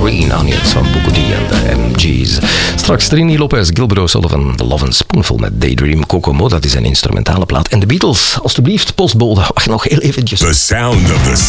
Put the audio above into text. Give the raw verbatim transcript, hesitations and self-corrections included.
Green Onions van Booker T en de M G's. Straks Trini Lopez, Gilbert O'Sullivan, The Love and Spoonful met Daydream. Kokomo, dat is een instrumentale plaat. En de Beatles, alstublieft, postbode. Wacht nog heel eventjes. The sound of the